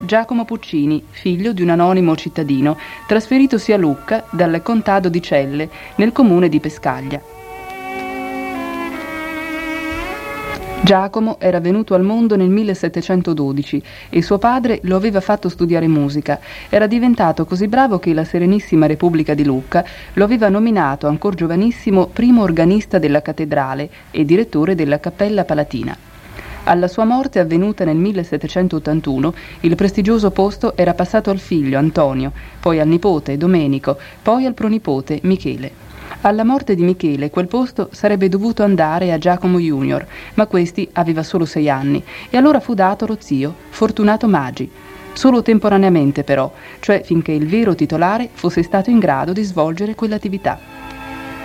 Giacomo Puccini, figlio di un anonimo cittadino, trasferitosi a Lucca dal contado di Celle, nel comune di Pescaglia. Giacomo era venuto al mondo nel 1712 e suo padre lo aveva fatto studiare musica. Era diventato così bravo che la Serenissima Repubblica di Lucca lo aveva nominato, ancor giovanissimo, primo organista della cattedrale e direttore della Cappella Palatina. Alla sua morte, avvenuta nel 1781, il prestigioso posto era passato al figlio Antonio, poi al nipote Domenico, poi al pronipote Michele. Alla morte di Michele quel posto sarebbe dovuto andare a Giacomo Junior, ma questi aveva solo 6 anni e allora fu dato lo zio, Fortunato Magi. Solo temporaneamente però, cioè finché il vero titolare fosse stato in grado di svolgere quell'attività.